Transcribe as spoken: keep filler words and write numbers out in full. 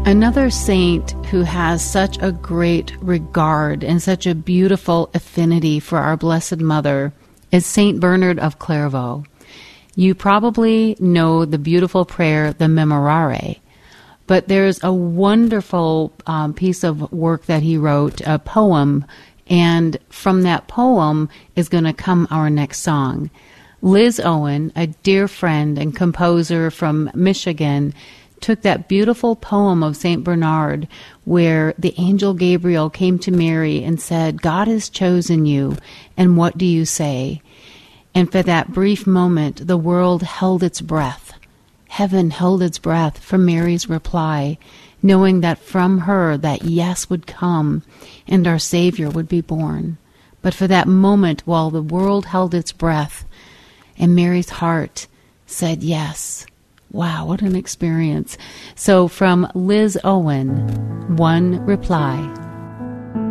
Another saint who has such a great regard and such a beautiful affinity for our Blessed Mother is Saint Bernard of Clairvaux. You probably know the beautiful prayer, the Memorare, but there's a wonderful um, piece of work that he wrote, a poem, and from that poem is going to come our next song. Liz Owen, a dear friend and composer from Michigan, took that beautiful poem of Saint Bernard where the angel Gabriel came to Mary and said, God has chosen you, and what do you say? And for that brief moment, the world held its breath. Heaven held its breath for Mary's reply, knowing that from her that yes would come and our Savior would be born. But for that moment, while the world held its breath and Mary's heart said yes. Wow, what an experience. So from Liz Owen, one reply.